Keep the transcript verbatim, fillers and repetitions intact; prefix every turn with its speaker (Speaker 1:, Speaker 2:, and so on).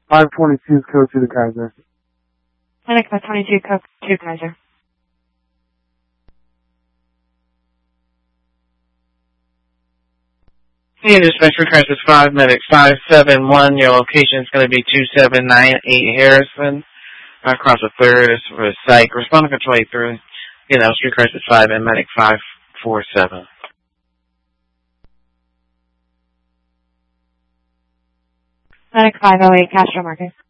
Speaker 1: five twenty-two, code to the Kaiser.
Speaker 2: Medic five twenty-two, code to Kaiser.
Speaker 3: Hey, dispatch for Crisis five, Medic five seven one. Your location is going to be two seven nine eight Harrison. Across the third is for a psych. Respond to control eight three. You know, Street Crisis five and Medic five four seven.
Speaker 2: Medic five oh eight, Castro Marcus.